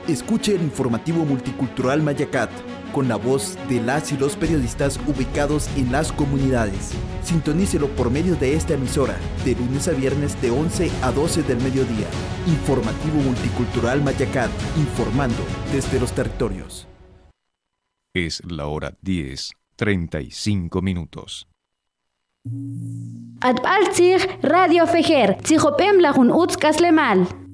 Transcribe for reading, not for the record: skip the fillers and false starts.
Escuche el informativo multicultural Mayacat, con la voz de las y los periodistas ubicados en las comunidades. Sintonícelo por medio de esta emisora, de lunes a viernes de 11 a 12 del mediodía. Informativo multicultural Mayacat, informando desde los territorios. Es la hora 10:35. Atbaltzig Radio Fejer, Tzijopem Lajun Utzkas Lemal.